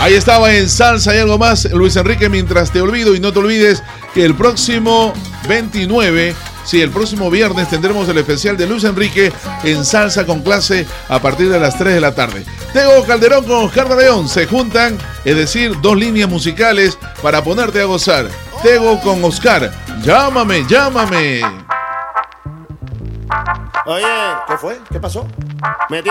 Ahí estaba en Salsa y Algo Más, Luis Enrique, Mientras Te Olvido. Y no te olvides que el próximo 29, sí, el próximo viernes tendremos el especial de Luis Enrique en Salsa con Clase a partir de las 3 de la tarde. Tego Calderón con Oscar de León se juntan, es decir, dos líneas musicales para ponerte a gozar. Tego con Oscar, llámame, llámame. Oye, ¿qué fue? ¿Qué pasó?